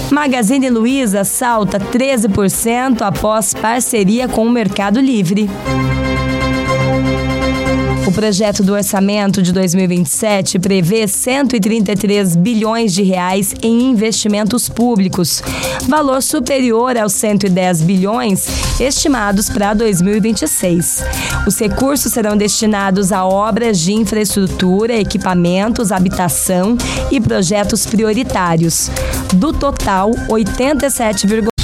Magazine Luiza salta 13% após parceria com o Mercado Livre. O projeto do orçamento de 2027 prevê 133 bilhões de reais em investimentos públicos, valor superior aos 110 bilhões estimados para 2026. Os recursos serão destinados a obras de infraestrutura, equipamentos, habitação e projetos prioritários. Do total, 87,5%